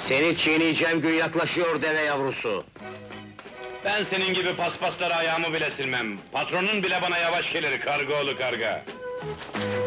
Seni çiğneyeceğim gün yaklaşıyor deve yavrusu. Ben senin gibi paspaslara ayağımı bile silmem. Patronun bile bana yavaş gelir, karga oğlu karga.